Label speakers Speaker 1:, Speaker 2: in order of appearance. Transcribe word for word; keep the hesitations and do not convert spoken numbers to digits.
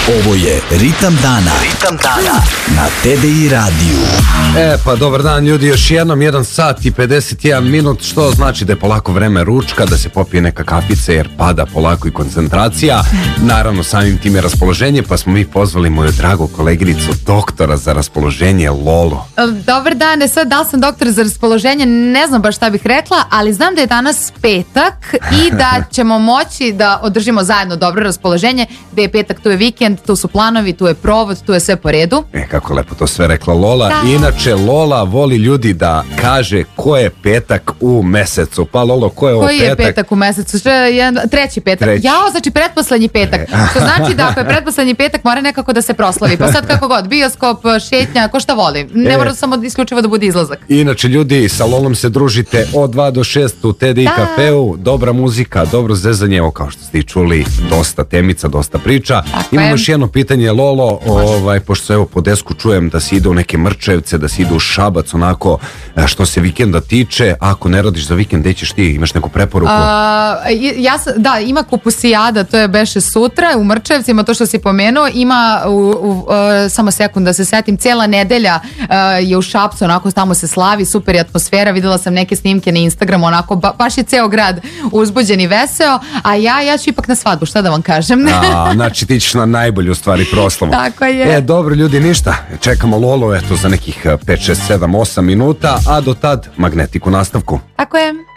Speaker 1: Ovo je Ritam dana. Ritam dana na T D I radiju.
Speaker 2: E pa dobar dan ljudi, još jednom jedan sat i pedeset jedan minut, što znači da je polako vreme ručka, da se popije neka kafica jer pada polako i koncentracija. Naravno samim tim je raspoloženje, pa smo mi pozvali moju dragu koleginicu doktora za raspoloženje Lolu.
Speaker 3: Dobar dan, sad da li sam doktor za raspoloženje, ne znam baš šta bih rekla, ali znam da je danas petak i da ćemo moći da održimo zajedno dobro raspoloženje. Gde je petak, tu je vikend, tu su planovi, tu je provod, tu je sve po redu.
Speaker 2: E, kako lepo to sve rekla Lola. Da. Inače, Lola voli ljudi da kaže ko je petak u mesecu. Pa Lolo, ko je ovo
Speaker 3: Koji
Speaker 2: petak?
Speaker 3: Koji je petak u mesecu? Što je jedan, treći petak.
Speaker 2: Treći.
Speaker 3: Jao, znači pretposlednji petak.
Speaker 2: E.
Speaker 3: Što znači da ako je pretposlednji petak mora nekako da se proslavi. Pa sad kako god, bioskop, šetnja, ko šta voli. Ne
Speaker 2: E.
Speaker 3: mora samo isključivo da bude izlazak.
Speaker 2: Inače, ljudi, sa Lolom se družite od dva do šest u T D I
Speaker 3: Da.
Speaker 2: kafeu. Dobra muzika, dobro zezanje. Evo, kao što ste i čuli, dosta temica, dosta priča.
Speaker 3: Tako
Speaker 2: Imamo
Speaker 3: je.
Speaker 2: još jedno pitanje, Lolo, ovaj, pošto se evo po desku čujem da se ide u neke Mrčevce, da se ide u Šabac, onako, što se vikenda tiče. Ako ne radiš za vikend, gde ćeš ti? Imaš neku preporuku?
Speaker 3: A, ja sam, da, ima kupusijada, to je beše sutra u Mrčevcima, to što si pomenuo, ima u, u, uh, samo sekund da se setim, cijela nedelja uh, je u Šapcu, onako tamo se slavi, super je atmosfera, videla sam neke snimke na Instagramu, onako ba, baš je ceo grad uzbuđen i veseo, a ja, ja ću ipak na svadbu, šta da vam kažem.
Speaker 2: A, znači ti ćeš na najbolju stvari proslavu.
Speaker 3: Tako je.
Speaker 2: E, dobro ljudi, ništa, čekamo Lolo eto za nekih pet, šest, sedam, osam minuta, a do tad Magnetik u nastavku.
Speaker 3: Tako je.